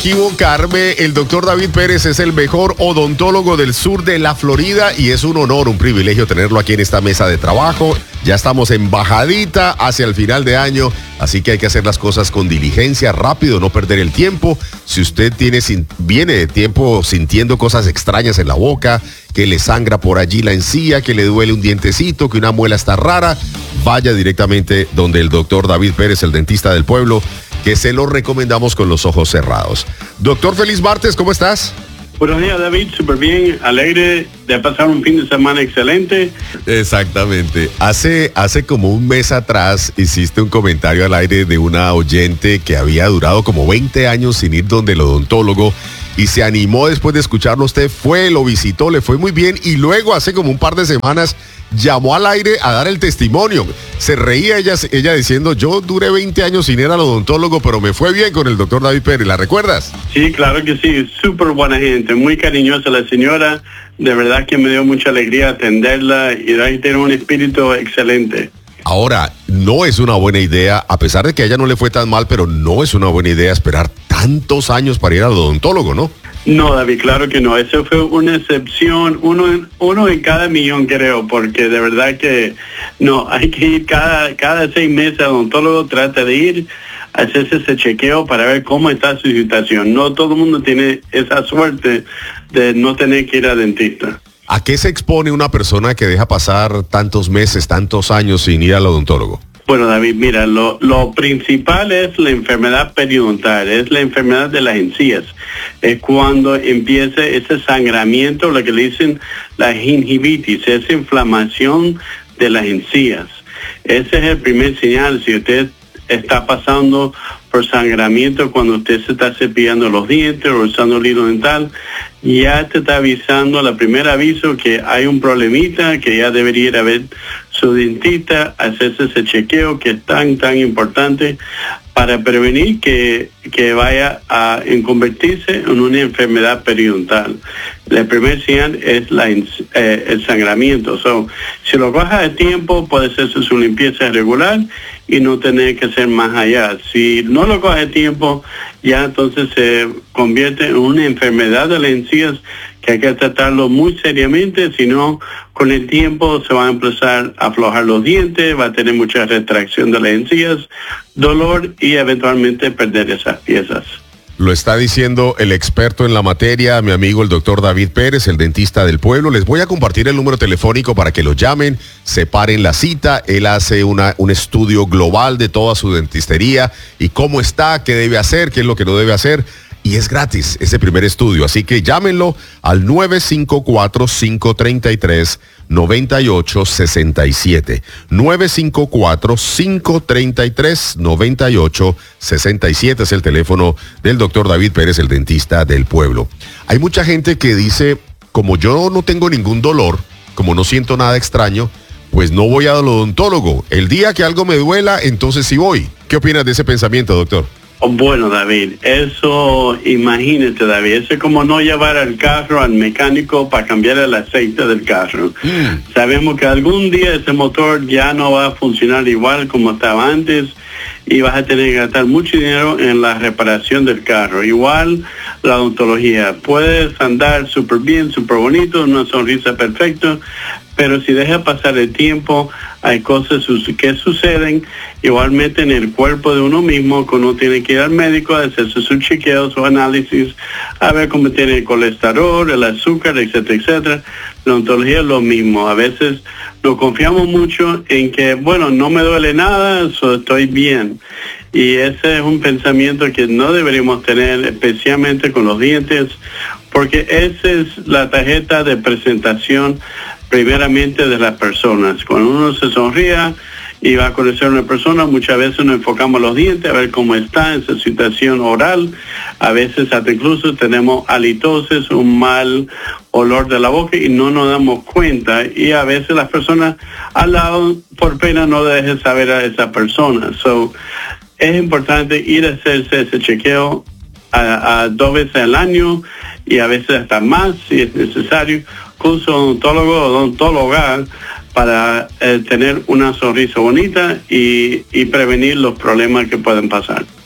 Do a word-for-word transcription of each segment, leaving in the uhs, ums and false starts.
Equivocarme, el doctor David Pérez es el mejor odontólogo del sur de la Florida y es un honor, un privilegio tenerlo aquí en esta mesa de trabajo. Ya estamos en bajadita hacia el final de año, así que hay que hacer las cosas con diligencia, rápido, no perder el tiempo. Si usted tiene, viene de tiempo sintiendo cosas extrañas en la boca, que le sangra por allí la encía, que le duele un dientecito, que una muela está rara, vaya directamente donde el doctor David Pérez, el dentista del pueblo, que se lo recomendamos con los ojos cerrados. Doctor, feliz martes, ¿cómo estás? Buenos días, David, súper bien, alegre de pasar un fin de semana excelente. Exactamente. Hace, hace como un mes atrás hiciste un comentario al aire de una oyente que había durado como veinte años sin ir donde el odontólogo y se animó después de escucharlo. Usted fue, lo visitó, le fue muy bien y luego hace como un par de semanas llamó al aire a dar el testimonio. Se reía ella, ella diciendo, yo duré veinte años sin ir al odontólogo, pero me fue bien con el doctor David Pérez. ¿La recuerdas? Sí, claro que sí, súper buena gente, muy cariñosa la señora. De verdad que me dio mucha alegría atenderla y tiene un espíritu excelente. Ahora, no es una buena idea, a pesar de que a ella no le fue tan mal, pero no es una buena idea esperar tantos años para ir al odontólogo, ¿no? No, David, claro que no. Eso fue una excepción, uno en, uno en cada millón, creo, porque de verdad que no, hay que ir cada, cada seis meses al odontólogo, trata de ir a hacerse ese chequeo para ver cómo está su situación. No todo el mundo tiene esa suerte de no tener que ir al dentista. ¿A qué se expone una persona que deja pasar tantos meses, tantos años sin ir al odontólogo? Bueno, David, mira, lo, lo principal es la enfermedad periodontal, es la enfermedad de las encías. Es cuando empieza ese sangramiento, lo que le dicen la gingivitis, esa inflamación de las encías. Ese es el primer señal. Si usted está pasando por sangramiento cuando usted se está cepillando los dientes o usando el hilo dental, ya te está avisando, el primer aviso, que hay un problemita, que ya debería ir a ver su dentista, hacerse ese chequeo que es tan, tan importante para prevenir que, que vaya a en convertirse en una enfermedad periodontal. La primera señal es la, eh, el sangramiento. So, si lo baja de tiempo, puede hacerse su limpieza regular y no tener que hacer más allá. Si no lo coge tiempo, ya entonces se convierte en una enfermedad de las encías que hay que tratarlo muy seriamente, si no, con el tiempo se van a empezar a aflojar los dientes, va a tener mucha retracción de las encías, dolor y eventualmente perder esas piezas. Lo está diciendo el experto en la materia, mi amigo el doctor David Pérez, el dentista del pueblo. Les voy a compartir el número telefónico para que lo llamen, separen la cita. Él hace una, un estudio global de toda su dentistería y cómo está, qué debe hacer, qué es lo que no debe hacer. Y es gratis ese primer estudio, así que llámenlo al nueve cinco cuatro, cinco tres tres, nueve ocho seis siete. nueve cinco cuatro, cinco tres tres, nueve ocho seis siete es el teléfono del doctor David Pérez, el dentista del pueblo. Hay mucha gente que dice, como yo no tengo ningún dolor, como no siento nada extraño, pues no voy al odontólogo. El día que algo me duela, entonces sí voy. ¿Qué opinas de ese pensamiento, doctor? Bueno, David, eso, imagínate, David, eso es como no llevar el carro al mecánico para cambiar el aceite del carro. Mm. Sabemos que algún día ese motor ya no va a funcionar igual como estaba antes y vas a tener que gastar mucho dinero en la reparación del carro. Igual la odontología. Puedes andar súper bien, súper bonito, una sonrisa perfecta, pero si deja pasar el tiempo, hay cosas que suceden igualmente en el cuerpo de uno mismo, que uno tiene que ir al médico a hacerse sus chequeos, sus análisis, a ver cómo tiene el colesterol, el azúcar, etcétera, etcétera. La odontología es lo mismo. A veces nos confiamos mucho en que, bueno, no me duele nada, so estoy bien. Y ese es un pensamiento que no deberíamos tener, especialmente con los dientes, porque esa es la tarjeta de presentación primeramente de las personas. Cuando uno se sonría y va a conocer a una persona, muchas veces nos enfocamos los dientes a ver cómo está en su situación oral. A veces hasta incluso tenemos halitosis, un mal olor de la boca y no nos damos cuenta. Y a veces las personas al lado, por pena, no dejan saber a esa persona. So, es importante ir a hacerse ese chequeo a, a dos veces al año y a veces hasta más si es necesario, con su odontólogo o odontóloga, para eh, tener una sonrisa bonita y, y prevenir los problemas que pueden pasar.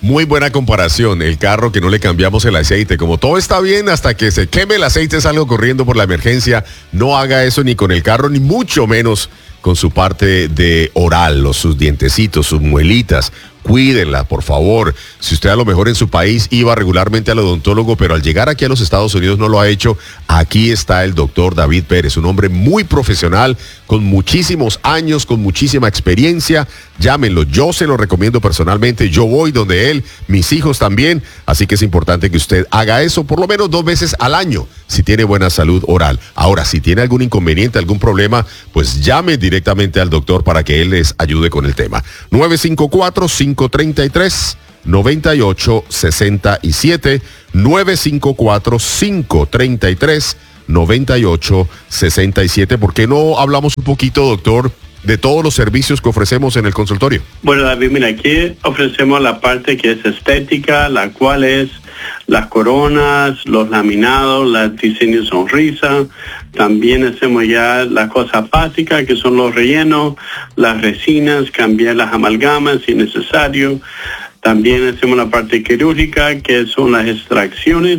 Muy buena comparación. El carro que no le cambiamos el aceite. Como todo está bien hasta que se queme el aceite, salgo corriendo por la emergencia. No haga eso ni con el carro, ni mucho menos con su parte de oral, los, sus dientecitos, sus muelitas. Cuídenla, por favor. Si usted a lo mejor en su país iba regularmente al odontólogo, pero al llegar aquí a los Estados Unidos no lo ha hecho, aquí está el doctor David Pérez, un hombre muy profesional, con muchísimos años, con muchísima experiencia. Llámenlo, yo se lo recomiendo personalmente, yo voy donde él, mis hijos también, así que es importante que usted haga eso por lo menos dos veces al año, si tiene buena salud oral. Ahora, si tiene algún inconveniente, algún problema, pues llame directamente al doctor para que él les ayude con el tema. nueve cinco cuatro, cinco tres tres, nueve ocho seis siete, nueve cinco cuatro, cinco tres tres, nueve ocho seis siete. ¿Por qué no hablamos un poquito, doctor, de todos los servicios que ofrecemos en el consultorio? Bueno, David, mira, aquí ofrecemos la parte que es estética, la cual es las coronas, los laminados, las diseños sonrisa. También hacemos ya las cosas básicas, que son los rellenos, las resinas, cambiar las amalgamas si necesario. También hacemos la parte quirúrgica, que son las extracciones.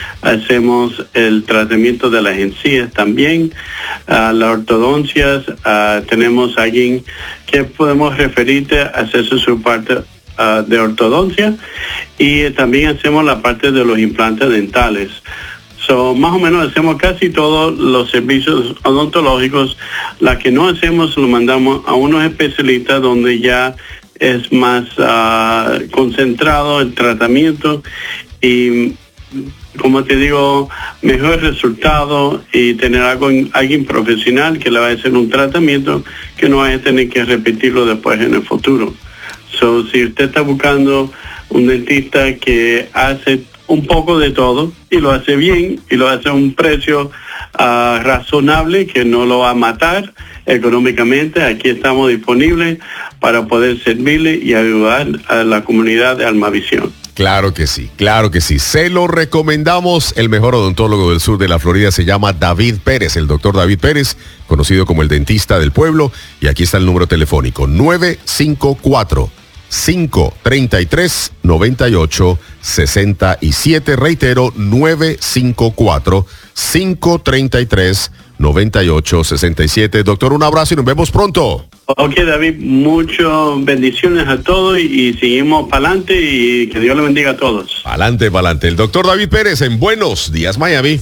Hacemos el tratamiento de las encías también. Uh, las ortodoncias, uh, tenemos a alguien que podemos referirte a hacerse su parte uh, de ortodoncia. Y uh, también hacemos la parte de los implantes dentales. So, más o menos hacemos casi todos los servicios odontológicos. Las que no hacemos lo mandamos a unos especialistas donde ya es más uh, concentrado el tratamiento y, como te digo, mejor resultado y tener algo, alguien profesional que le va a hacer un tratamiento que no vaya a tener que repetirlo después en el futuro. So, si usted está buscando un dentista que hace un poco de todo y lo hace bien y lo hace a un precio uh, razonable que no lo va a matar económicamente, aquí estamos disponibles para poder servirle y ayudar a la comunidad de Almavisión. Claro que sí, claro que sí. Se lo recomendamos. El mejor odontólogo del sur de la Florida se llama David Pérez, el doctor David Pérez, conocido como el dentista del pueblo. Y aquí está el número telefónico, nueve cinco cuatro, cinco tres tres, nueve ocho seis siete. Reitero, nueve cinco cuatro, cinco tres tres, nueve ocho seis siete. Doctor, un abrazo y nos vemos pronto. Ok, David, muchas bendiciones a todos y, y seguimos para adelante y que Dios le bendiga a todos. Adelante, para adelante. El doctor David Pérez en Buenos Días, Miami.